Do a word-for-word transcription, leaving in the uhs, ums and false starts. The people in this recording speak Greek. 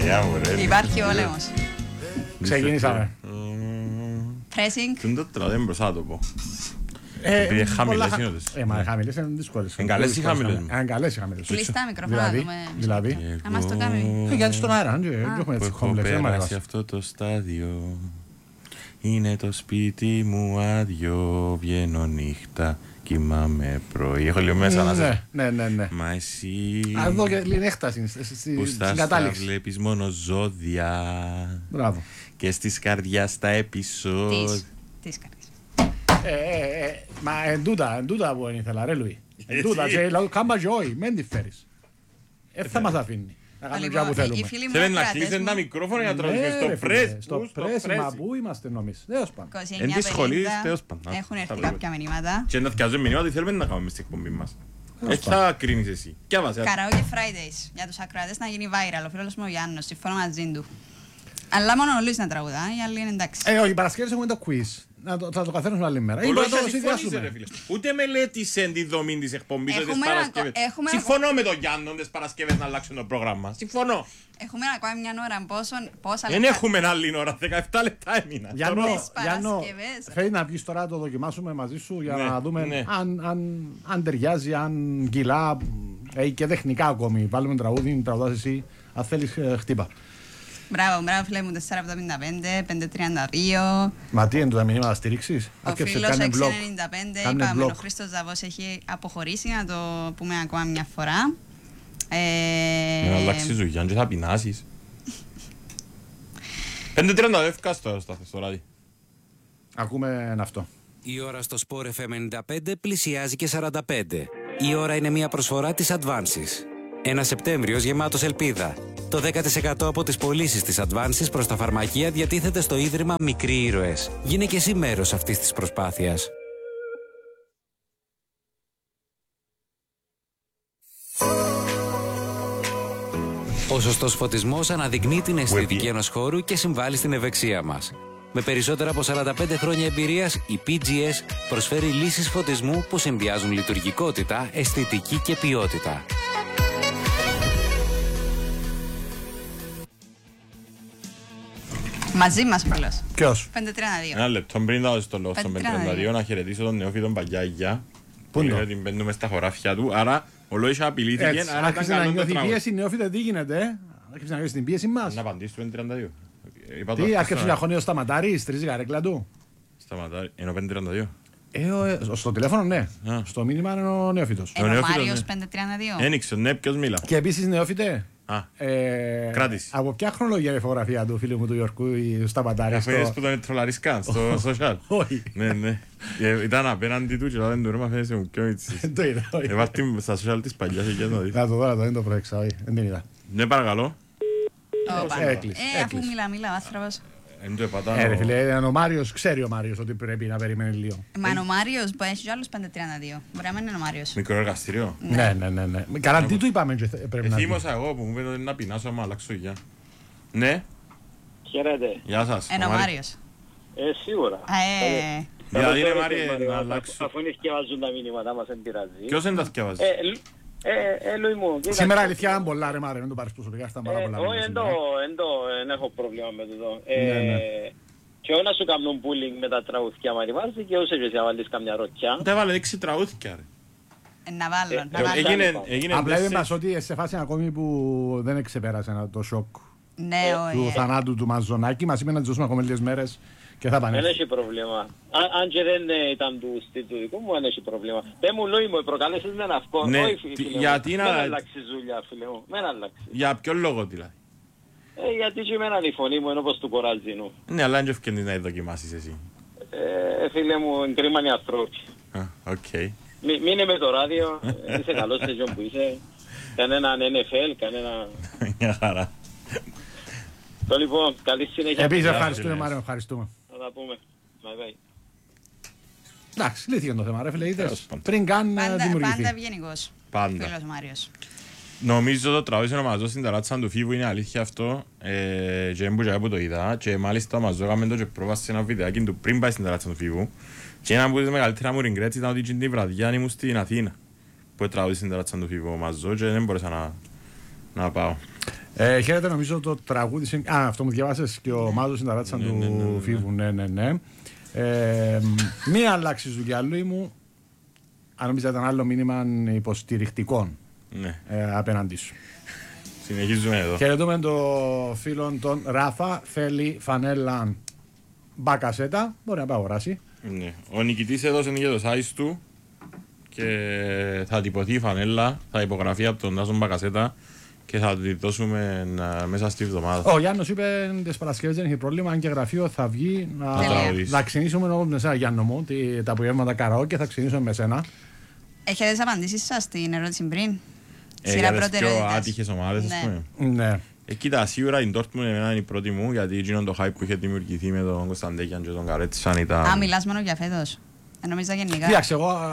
Υπάρχει όλεμος. Ξεκινήσαμε. Pressing. Τι είναι το τραγούδι, δεν μπορούσα να το πω. Ε, Επειδή χαμηλές είναι όντως. Ε, μα χαμηλές είναι δύσκολες. Εν καλές ή χαμηλές? Εν καλές ή χαμηλές. Κλειστά μικρόφωνα να Δηλαδή, δούμε. δηλαδή. Να μας το κάνει. Ε, Γιατί στον αέρα, δεν έχουμε Που έτσι έχω χαμηλές, δεν μ' περάσει αρέσει. αυτό το στάδιο. Είναι το σπίτι μου άδειο. Βγαίνω νύχτα, κοιμάμαι πρωί. Έχω λίγο μέσα να σε. Ναι, ναι, ναι. Μα εσύ Α, εδώ και λίγη έκταση στην που στα στα κατάληξη. βλέπεις μόνο ζώδια Μπράβο. και στις καρδιάς τα επεισόδια. Τις. Τις καρδιές. Ε, ε, ε, Μα εν τούτα, εν τούτα που ήθελα ρε Λουί. Εν Εσύ. τούτα, και λαό κάμπα και όχι, μεν τη φέρεις. Ε, θα μας αφήνει. Να κάνουμε Λοιπόν, πια που οι θέλουμε. φίλοι μου Θέλει να ακροατές κλείσει μου, ένα μικρόφωνο για να Ναι, τραγουδίσει ρε στο φίλε, πρέσ. Στο πρέσ, μα πού είμαστε νομίς. Δέος πάνω. είκοσι Εν εννιά της σχολής, πενήντα, τέλος πάντων. έχουν έρθει Θα κάποια μηνύματα. Και να θυκιάζω μηνύματα ότι θέλουμε να κάνουμε στην εκπομπή μας. Τέλος Έτσι θα κρίνεις εσύ. Κι άβασε. Karaoke Fridays για τους ακροατές να γίνει viral. Ο φίλος μου ο Γιάννος, συμφωνώ μαζί του. Αλλά μόνο ο Λουίς να τραγουδά, οι άλλοι είναι εντάξει. Ε, όχι, οι Παρασκευές έχουμε το quiz. Να το, θα το καθαρίσουμε άλλη μέρα. Ή Ο μπορεί Λόης να θα το συμφωνήσει, συνδυάσουμε. ρε φίλε. Ούτε μελέτησε τη δομή της εκπομπής Έχουμε τις ένα Παρασκευές. κο- έχουμε ένα Συμφωνώ με τον Γιάννο τις Παρασκευές να αλλάξουν το πρόγραμμα. Συμφωνώ. Έχουμε ακόμα μια ώρα. Πόσο, πόσα Δεν λεπτά. έχουμε άλλη ώρα. δεκαεπτά λεπτά έμεινα. Γιάννο, Τις Γιάννο, Παρασκευές. θέλει να βγεις τώρα να το δοκιμάσουμε μαζί σου για Ναι, να δούμε ναι. αν, αν, αν ταιριάζει, αν κιλά ε, και τεχνικά ακόμη. Βάλουμε τραγούδι, τραγουδάς εσύ, αν θέλεις ε, χτύπα. Μπράβο, μπράβο φίλε μου, τέσσερα εβδομήντα πέντε, πέντε τριάντα δύο. Μα τι είναι το τα μηνύματα στηρίξης? Ο φίλος έξι ενενήντα πέντε, είπαμε, ο Χρήστος Ζαβός έχει αποχωρήσει, να το πούμε ακόμα μια φορά. Ε, Να αλλάξεις δουλειά και θα πεινάσεις. πέντε τριάντα δύο ευκάστο στο ράδι. Ακούμε αυτό. Η ώρα στο Sport εφ εμ ενενήντα πέντε πλησιάζει και σαράντα πέντε. Η ώρα είναι μια προσφορά της Advances. Ένα Σεπτέμβριος γεμάτος ελπίδα. Το δέκα τοις εκατό από τις πωλήσεις της Advances προς τα φαρμακεία διατίθεται στο Ίδρυμα Μικροί Ήρωες. Γίνε και εσύ μέρος αυτής της προσπάθειας. Ο σωστός φωτισμός αναδεικνύει την αισθητική ενός χώρου και συμβάλλει στην ευεξία μας. Με περισσότερα από σαράντα πέντε χρόνια εμπειρίας, η πι τζι ες προσφέρει λύσεις φωτισμού που συνδυάζουν λειτουργικότητα, αισθητική και ποιότητα. μαζί μας φίλος. Ποιος? πέντε τριάντα δύο. Ένα λεπτό πριν δώσω το λόγο στον πέντε πέντε τριάντα δύο να χαιρετήσω τον νεόφιτο Μπαγιάγια. Πού είναι? Που την μπαίνουμε στα χωράφια του. Άρα ο Λόης απειλήθηκε. Έτσι, Άρα ήταν άρχισε να καλό το νιώθει τραγούδι. πίεση, νεόφιτε, τι γίνεται, ε? Άρχισε να νιώθει την πίεση μας. Να απαντήσει το πέντε τριάντα δύο. Είπα το Τι, αυτό άρχισε στο- να χωνεί ο Σταματάρης, τρίζει καρέκλα του. Σταματάει. Ενώ πέντε τριάντα δύο. Ε, ο, ε, στο τηλέφωνο, ναι. Α. Στο μήνυμα είναι ο νεόφιτος. Ενώ ο νεόφιτος, Μάριος ναι. πέντε τριάντα δύο. Ένιξε, ναι, ποιος μίλα. Και επίσης νεόφιτε. Α, Ε, Κράτηση. Από ποια χρονολογία είναι η φωτογραφία του φίλου μου του Ιορκού ή Σταματάρη? αφού είδες στο- που τον τρολαρισκάν στο social. Όχι. Ναι, ναι. Ε, Ήταν απέναντι του και τώρα δεν του ρέμα φαίνεσαι μου πιο μίτσις. Το είδα, όχι. Έβαλε την στα social της παλιάς εκεί να δεις. Να το δω, να το δεν το προέξα, όχι. Δεν την είδα. Ναι, παρακαλώ. Όπα. Έκλεισε, Ε, αφού έκλεισε. μιλά, μιλά ο άνθρωπος. Εν το επατάνω. Ε, ρε φίλε, ο Μάριος, ξέρει ο Μάριος ότι πρέπει να περιμένει λίγο. Μα είναι ο Μάριος που έχει και άλλους πέντε τριάντα δύο. Μπορεί να μην είναι ο Μάριος. Μικρό εργαστήριο. Ναι, ναι, ναι. ναι. Καλά, τι του είπαμε και θε- πρέπει να πει. Εθύμωσα εγώ που μου είπε ότι να πεινάσω άμα αλλάξω γεια. Ναι, Χαίρετε. γεια σας. Είναι ο Μάρη. Μάριος. Ε, σίγουρα. Α, ε, Δηλαδή ρε Καλώς Μάρη, ήρθες, να Μάριο, αλλάξω. Αφού είναι σκευάζουν τα μήνυματά μας, δεν πειράζει. Ποιος δεν τα θυκευάζει. Ε, λ- ε, ε, Λουί μου, κοίτα. Σήμερα αλήθεια ήταν πολλά ρε Μάρε, μην το πάρεις προσωπικά, ήταν πάρα Ε, πολλά. Όχι, μήνυμα εν το, σήμερα. εν το, εν έχω πρόβλημα με τούτο. Ναι, ναι. Ε, και όχι να σου κάνουν bullying με τα τραγούδια μαριβάζει και όσο και εσύ να βάλεις καμιά ροκιά. Τα έβαλε έξι τραγούθηκια ρε. ε, να βάλω, Ε, να ε, βάλω. Έγινε, Έγινε- έγινε Απλά είπε τέσσερις- μας ότι σε φάση ακόμη που δεν ξεπέρασε το σοκ Ναι, του όχι. θανάτου του Μαζονάκη, μας είπε να τους δώσουμε ακόμα λίγες μέρες και θα Δεν επανέλθει. έχει πρόβλημα. Αν, αν και δεν ε, ήταν του στυλ του δικού μου, δεν έχει πρόβλημα. Πες μου, Λουί μου, προκαλέσεις με ένα αυκό. Ναι, Όχι, τι- φίλε μου. γιατί να- Μην αλλάξει ζούλια, φίλε μου. Μην αλλάξει. Για ποιο λόγο δηλαδή. Ε, γιατί και εμένα η φωνή μου είναι όπως του κοράλτζινου. Ναι, αλλά δεν ευκαιρνείς να δοκιμάσεις εσύ. Ε, φίλε μου, είναι κρίμα οι ανθρώποι. Α, οκ. Μη- Μείνε με το ράδιο, ε, είσαι καλός σε ποιον που είσαι. Κανέναν εν εφ ελ, κανένα... Μια χαρά. Το λοιπόν, καλή συνέχεια. Επίσης παιδιά. ευχαριστούμε φίλε. Μάριο, ευχαριστούμε. Θα τα πούμε. Bye bye. Εντάξει, λύθηκε το θέμα ρε φίλε, είδες, Τέλος πάντων. πριν καν ε, Πάντα, δημιουργηθεί. πάντα ευγενικός. Πάντα. Φίλος Μάριος. Νομίζω το τραγούδι να μας δώσει στην ταράτσα του Φίβου είναι αλήθεια αυτό ε, και έμπουζα που το είδα και μάλιστα μας δώκαμε το και πρόβασε σε ένα βιντεάκι του πριν πάει στην ταράτσα του Φίβου και ένα από τις μεγαλύτερα μου ριγκρέτς ήταν ότι την βραδιά ήμουν στην Αθήνα που τραγούδι στην ταράτσα του Φίβου μας δω και δεν μπορούσα να, να πάω. Ε, χαίρετε, νομίζω το τραγούδι. Α, αυτό μου διαβάσες και ο Μάζος συνταράτησαν Ναι, του ναι, ναι, ναι, ναι. Φίβου. Ναι, ναι, ναι. Ε, μία αλλάξη του διαλύει μου. Αν νομίζω ήταν άλλο μήνυμα υποστηρικτικών Ναι. ε, απέναντί σου. Συνεχίζουμε εδώ. Χαιρετούμε τον φίλο τον Ράφα. Θέλει φανέλα μπακασέτα. Μπορεί να πάει αγοράσει. Ναι. Ο νικητής έδωσε και το size του και θα τυπωθεί η φανέλα, θα υπογραφεί από τον Τάσο Μπακασέτα και θα τη δώσουμε ε, μέσα στη εβδομάδα. Ο Γιάννος είπε τις Παρασκευές δεν έχει πρόβλημα. Αν και γραφείο θα βγει να, τραγουδήσει. να ξυνήσουμε εγώ με εσένα, Γιάννο μου. Τι, τα απογεύματα καραόκε θα ξυνήσουμε με εσένα. Έχετε τις απαντήσεις σας στην ερώτηση πριν. Ε, Σειρά για τις πιο προτεραιότητας. άτυχες ομάδες, ας Ναι. πούμε. Ναι. Ε, κοίτα, σίγουρα η Dortmund εμένα είναι η πρώτη μου, γιατί εκείνο το hype που είχε δημιουργηθεί με τον Κωνσταντέκιαν και τον Καρέτσαν ήταν... Α, μιλάς μόνο για φέτος. Ε, Νομίζω γενικά. Κοίταξε, εγώ